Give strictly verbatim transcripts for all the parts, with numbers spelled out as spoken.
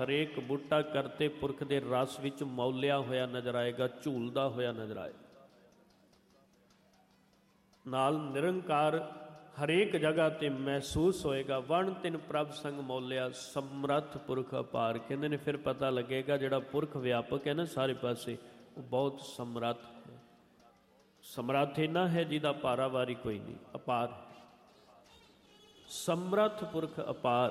ਹਰੇਕ ਬੂਟਾ ਕਰਤੇ ਪੁਰਖ ਦੇ ਰਸ ਵਿੱਚ ਮੌਲਿਆ ਹੋਇਆ ਨਜ਼ਰ ਆਏਗਾ, ਝੂਲਦਾ ਹੋਇਆ ਨਜ਼ਰ ਆਏਗਾ। ਨਾਲ ਨਿਰੰਕਾਰ ਹਰੇਕ ਜਗ੍ਹਾ ਤੇ ਮਹਿਸੂਸ ਹੋਏਗਾ। ਵਣ ਤਿਨ ਪ੍ਰਭ ਸੰਗ ਮੌਲਿਆ, ਸਮਰੱਥ ਪੁਰਖ ਅਪਾਰ। ਕਹਿੰਦੇ ਨੇ ਫਿਰ ਪਤਾ ਲੱਗੇਗਾ ਜਿਹੜਾ ਪੁਰਖ ਵਿਆਪਕ ਹੈ ਨਾ ਸਾਰੇ ਪਾਸੇ, ਉਹ ਬਹੁਤ ਸਮਰੱਥ ਹੈ। ਸਮਰੱਥ ਇੰਨਾ ਹੈ ਜਿਹਦਾ ਪਾਰਾਵਾਰੀ ਕੋਈ ਨਹੀਂ, ਅਪਾਰ। ਸਮਰੱਥ ਪੁਰਖ ਅਪਾਰ।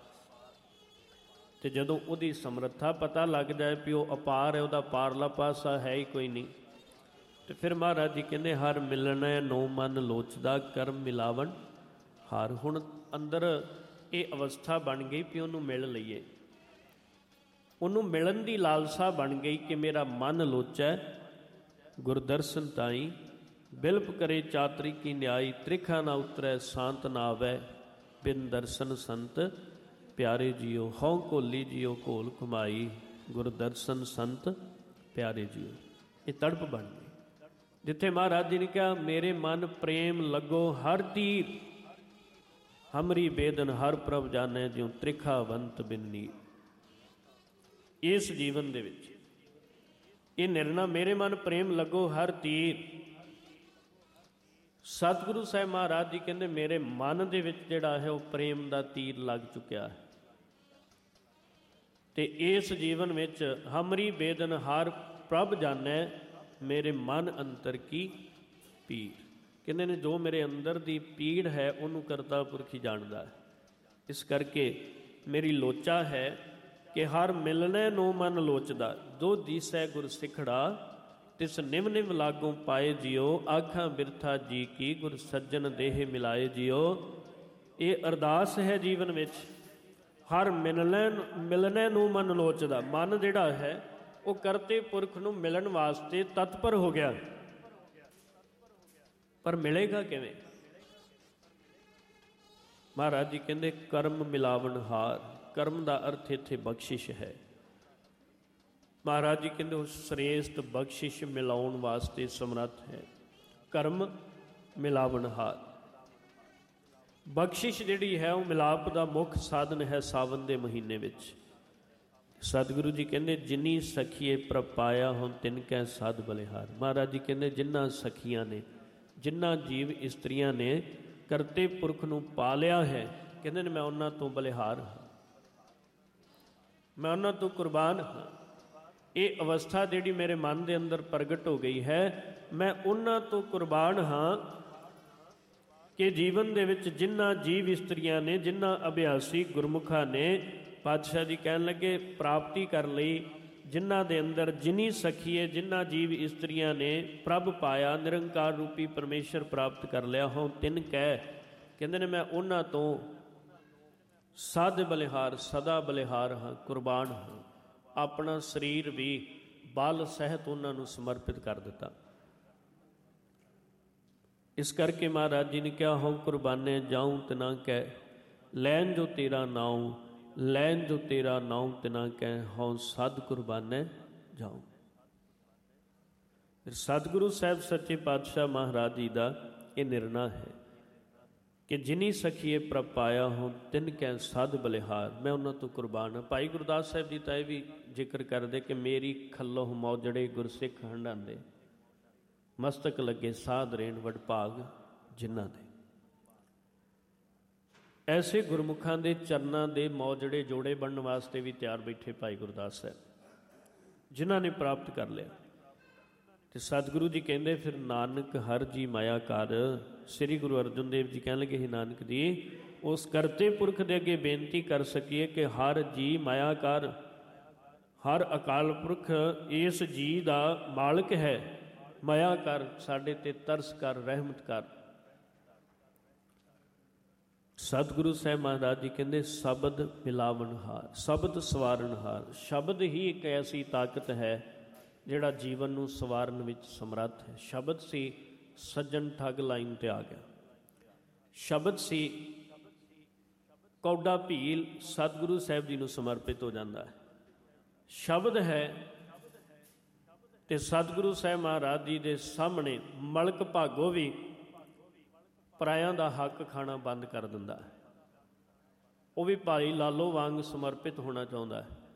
ਤੇ ਜਦੋਂ ਉਹਦੀ ਸਮਰੱਥਾ ਪਤਾ ਲੱਗ ਜਾਏ ਵੀ ਉਹ ਅਪਾਰ ਹੈ, ਉਹਦਾ ਪਾਰਲਾ ਪਾਸਾ ਹੈ ਹੀ ਕੋਈ ਨਹੀਂ, ਤੇ ਫਿਰ ਮਹਾਰਾਜ ਜੀ ਕਹਿੰਦੇ ਹਰ ਮਿਲਣਾ ਨੋ ਮਨ ਲੋਚਦਾ, ਕਰਮ ਮਿਲਾਵਣ ਹਾਰ। ਹੁਣ ਅੰਦਰ ਇਹ ਅਵਸਥਾ ਬਣ ਗਈ ਵੀ ਉਹਨੂੰ ਮਿਲ ਲਈਏ, ਉਹਨੂੰ ਮਿਲਣ ਦੀ ਲਾਲਸਾ ਬਣ ਗਈ ਕਿ ਮੇਰਾ ਮਨ ਲੋਚੈ ਗੁਰਦਰਸ਼ਨ ਤਾਈ, ਬਿਲਪ ਕਰੇ ਚਾਤਰੀ ਕੀ ਨਿਆਈ, ਤ੍ਰਿਖਾ ਨਾ ਉਤਰੈ ਸ਼ਾਂਤ ਨਾ ਆਵੈ, ਬਿਨ ਦਰਸ਼ਨ ਸੰਤ ਪਿਆਰੇ ਜੀਓ। ਹਉ ਘੋਲੀ ਜੀਓ ਘੋਲ ਘੁਮਾਈ, ਗੁਰਦਰਸ਼ਨ ਸੰਤ ਪਿਆਰੇ ਜੀਓ। ਇਹ ਤੜਪ ਬਣ ਗਈ ਜਿੱਥੇ ਮਹਾਰਾਜ ਜੀ ਨੇ ਕਿਹਾ ਮੇਰੇ ਮਨ ਪ੍ਰੇਮ ਲੱਗੋ ਹਰ ਤੀਰ, ਹਮਰੀ ਬੇਦਨ ਹਰ ਪ੍ਰਭ ਜਾਣੈ, ਜਿਉ ਤ੍ਰਿਖਾਵੰਤ ਬਿੰਨੀ। ਇਸ ਜੀਵਨ ਦੇ ਵਿੱਚ ਇਹ ਨਿਰਣਾ ਮੇਰੇ ਮਨ ਪ੍ਰੇਮ ਲੱਗੋ ਹਰ ਤੀਰ। ਸਤਿਗੁਰੂ ਸਾਹਿਬ ਮਹਾਰਾਜ ਜੀ ਕਹਿੰਦੇ ਮੇਰੇ ਮਨ ਦੇ ਵਿੱਚ ਜਿਹੜਾ ਹੈ ਉਹ ਪ੍ਰੇਮ ਦਾ ਤੀਰ ਲੱਗ ਚੁੱਕਿਆ ਹੈ। ਤੇ ਇਸ ਜੀਵਨ ਵਿੱਚ ਹਮਰੀ ਬੇਦਨ ਹਰ ਪ੍ਰਭ ਜਾਣੈ, ਮੇਰੇ ਮਨ ਅੰਤਰ ਕੀ ਪੀੜ। ਕਹਿੰਦੇ ਨੇ ਜੋ ਮੇਰੇ ਅੰਦਰ ਦੀ ਪੀੜ ਹੈ ਉਹਨੂੰ ਕਰਤਾ ਪੁਰਖ ਹੀ ਜਾਣਦਾ ਹੈ। ਇਸ ਕਰਕੇ ਮੇਰੀ ਲੋਚਾ ਹੈ ਕਿ ਹਰ ਮਿਲਣੇ ਨੂੰ ਮਨ ਲੋਚਦਾ, ਜੋ ਦੀਸੈ ਗੁਰ ਸਿਖੜਾ, ਤਿਸ ਨਿਵ ਨਿਵ ਲਾਗੋਂ ਪਾਏ ਜਿਉ, ਆਖਾਂ ਬਿਰਥਾ ਜੀ ਕੀ, ਗੁਰ ਸੱਜਣ ਦੇਹ ਮਿਲਾਏ ਜਿਉ। ਇਹ ਅਰਦਾਸ ਹੈ ਜੀਵਨ ਵਿੱਚ। ਹਰ ਮਿਲਣੇ ਮਿਲਣੇ ਨੂੰ ਮਨ ਲੋਚਦਾ, ਮਨ ਜਿਹੜਾ ਹੈ ਉਹ ਕਰਤੇ ਪੁਰਖ ਨੂੰ ਮਿਲਣ ਵਾਸਤੇ ਤਤਪਰ ਹੋ ਗਿਆ, ਪਰ ਮਿਲੇਗਾ ਕਿਵੇਂ? ਮਹਾਰਾਜ ਜੀ ਕਹਿੰਦੇ ਕਰਮ ਮਿਲਾਵਣ ਹਾਰ। ਕਰਮ ਦਾ ਅਰਥ ਇੱਥੇ ਬਖਸ਼ਿਸ਼ ਹੈ। ਮਹਾਰਾਜ ਜੀ ਕਹਿੰਦੇ ਉਹ ਸ੍ਰੇਸ਼ਟ ਬਖਸ਼ਿਸ਼ ਮਿਲਾਉਣ ਵਾਸਤੇ ਸਮਰੱਥ ਹੈ। ਕਰਮ ਮਿਲਾਵਣ ਹਾਰ। ਬਖਸ਼ਿਸ਼ ਜਿਹੜੀ ਹੈ ਉਹ ਮਿਲਾਪ ਦਾ ਮੁੱਖ ਸਾਧਨ ਹੈ ਸਾਵਨ ਦੇ ਮਹੀਨੇ ਵਿੱਚ। ਸਤਿਗੁਰੂ ਜੀ ਕਹਿੰਦੇ ਜਿਨੀ ਸਖੀਏ ਪ੍ਰਪਾਇਆ ਹੁਣ ਤਿਨ ਕੈ ਸਾਧ ਬਲਿਹਾਰ। ਮਹਾਰਾਜ ਜੀ ਕਹਿੰਦੇ ਜਿਨ੍ਹਾਂ ਸਖੀਆਂ ਨੇ, ਜਿਨ੍ਹਾਂ ਜੀਵ ਇਸਤਰੀਆਂ ਨੇ ਕਰਤੇ ਪੁਰਖ ਨੂੰ ਪਾ ਲਿਆ ਹੈ, ਕਹਿੰਦੇ ਨੇ ਮੈਂ ਉਹਨਾਂ ਤੋਂ ਬਲਿਹਾਰ ਹਾਂ, ਮੈਂ ਉਹਨਾਂ ਤੋਂ ਕੁਰਬਾਨ ਹਾਂ। ਇਹ ਅਵਸਥਾ ਜਿਹੜੀ ਮੇਰੇ ਮਨ ਦੇ ਅੰਦਰ ਪ੍ਰਗਟ ਹੋ ਗਈ ਹੈ, ਮੈਂ ਉਹਨਾਂ ਤੋਂ ਕੁਰਬਾਨ ਹਾਂ ਕਿ ਜੀਵਨ ਦੇ ਵਿੱਚ ਜਿਨ੍ਹਾਂ ਜੀਵ ਇਸਤਰੀਆਂ ਨੇ, ਜਿਨ੍ਹਾਂ ਅਭਿਆਸੀ ਗੁਰਮੁਖਾਂ ਨੇ, ਪਾਤਸ਼ਾਹ ਜੀ ਕਹਿਣ ਲੱਗੇ ਪ੍ਰਾਪਤੀ ਕਰ ਲਈ, ਜਿਨ੍ਹਾਂ ਦੇ ਅੰਦਰ ਜਿਨੀ ਸਖੀਏ, ਜਿਨ੍ਹਾਂ ਜੀਵ ਇਸਤਰੀਆਂ ਨੇ ਪ੍ਰਭ ਪਾਇਆ, ਨਿਰੰਕਾਰ ਰੂਪੀ ਪਰਮੇਸ਼ਰ ਪ੍ਰਾਪਤ ਕਰ ਲਿਆ ਹੋ, ਤਿੰਨ ਕਹਿ ਕਹਿੰਦੇ ਨੇ ਮੈਂ ਉਹਨਾਂ ਤੋਂ ਸਾਧ ਬਲਿਹਾਰ, ਸਦਾ ਬਲਿਹਾਰ ਹਾਂ, ਕੁਰਬਾਨ ਹਾਂ। ਆਪਣਾ ਸਰੀਰ ਵੀ ਬਲ ਸਹਿਤ ਉਹਨਾਂ ਨੂੰ ਸਮਰਪਿਤ ਕਰ ਦਿੱਤਾ। ਇਸ ਕਰਕੇ ਮਹਾਰਾਜ ਜੀ ਨੇ ਕਿਹਾ ਹਉ ਕੁਰਬਾਨੇ ਜਾਉ ਤਿਨਾ ਕਹਿ, ਲੈਣ ਜੋ ਤੇਰਾ ਨਾਉ, ਲੈਣ ਜੋ ਤੇਰਾ ਨਾਉ ਤਿਨਾ ਕਹਿ, ਹਉ ਸਦ ਕੁਰਬਾਨੇ ਜਾਉ। ਫਿਰ ਸਤਿਗੁਰੂ ਸਾਹਿਬ ਸੱਚੇ ਪਾਤਸ਼ਾਹ ਮਹਾਰਾਜ ਜੀ ਦਾ ਇਹ ਨਿਰਣਾ ਹੈ ਕਿ ਜਿਨੀ ਸਖੀਏ ਪ੍ਰਭ ਪਾਇਆ ਹੋ ਤਿਨ ਕੈ ਸਦ ਬਲਿਹਾਰ। ਮੈਂ ਉਹਨਾਂ ਤੋਂ ਕੁਰਬਾਨ ਹਾਂ। ਭਾਈ ਗੁਰਦਾਸ ਸਾਹਿਬ ਜੀ ਤਾਂ ਇਹ ਵੀ ਜ਼ਿਕਰ ਕਰਦੇ ਕਿ ਮੇਰੀ ਖੱਲੋਹ ਮੌਜੜੇ ਗੁਰਸਿੱਖ ਹੰਡਾਉਂਦੇ, ਮਸਤਕ ਲੱਗੇ ਸਾਧ ਰੇਣ ਵਡਭਾਗ ਜਿਨ੍ਹਾਂ ਦੇ। ਐਸੇ ਗੁਰਮੁਖਾਂ ਦੇ ਚਰਨਾਂ ਦੇ ਮੌਜੜੇ ਜੋੜੇ ਬਣਨ ਵਾਸਤੇ ਵੀ ਤਿਆਰ ਬੈਠੇ ਭਾਈ ਗੁਰਦਾਸ ਸਾਹਿਬ, ਜਿਨ੍ਹਾਂ ਨੇ ਪ੍ਰਾਪਤ ਕਰ ਲਿਆ। ਤੇ ਸਤਿਗੁਰੂ ਜੀ ਕਹਿੰਦੇ ਫਿਰ ਨਾਨਕ ਹਰ ਜੀ ਮਾਇਆ ਕਰ। ਸ੍ਰੀ ਗੁਰੂ ਅਰਜਨ ਦੇਵ ਜੀ ਕਹਿਣ ਲੱਗੇ ਹੀ ਨਾਨਕ ਜੀ ਉਸ ਕਰਤੇ ਪੁਰਖ ਦੇ ਅੱਗੇ ਬੇਨਤੀ ਕਰ ਸਕੀਏ ਕਿ ਹਰ ਜੀ ਮਾਇਆ ਕਰ। ਹਰ ਅਕਾਲ ਪੁਰਖ ਇਸ ਜੀ ਦਾ ਮਾਲਕ ਹੈ, ਮਾਇਆ ਕਰ, ਸਾਡੇ ਤੇ ਤਰਸ ਕਰ, ਰਹਿਮਤ ਕਰ। ਸਤਿਗੁਰੂ ਸਾਹਿਬ ਮਹਾਰਾਜ ਜੀ ਕਹਿੰਦੇ ਸ਼ਬਦ ਮਿਲਾਵਣਹਾਰ, ਸ਼ਬਦ ਸਵਾਰਨਹਾਰ। ਸ਼ਬਦ ਹੀ ਇੱਕ ਐਸੀ ਤਾਕਤ ਹੈ ਜਿਹੜਾ ਜੀਵਨ ਨੂੰ ਸਵਾਰਨ ਵਿੱਚ ਸਮਰੱਥ ਹੈ। ਸ਼ਬਦ ਸੀ ਸੱਜਣ ਠੱਗ ਲਾਈਨ ਤੇ ਆ ਗਿਆ। ਸ਼ਬਦ ਸੀ ਕੌਡਾ ਭੀਲ ਸਤਿਗੁਰੂ ਸਾਹਿਬ ਜੀ ਨੂੰ ਸਮਰਪਿਤ ਹੋ ਜਾਂਦਾ ਹੈ। ਸ਼ਬਦ ਹੈ ਤੇ ਸਤਿਗੁਰੂ ਸਾਹਿਬ ਮਹਾਰਾਜ ਜੀ ਦੇ ਸਾਹਮਣੇ ਮਲਕ ਭਾਗੋ ਵੀ ਪਰਾਇਆਂ ਦਾ ਹੱਕ ਖਾਣਾ ਬੰਦ ਕਰ ਦਿੰਦਾ ਹੈ। ਉਹ ਵੀ ਭਾਈ ਲਾਲੋ ਵਾਂਗ ਸਮਰਪਿਤ ਹੋਣਾ ਚਾਹੁੰਦਾ ਹੈ।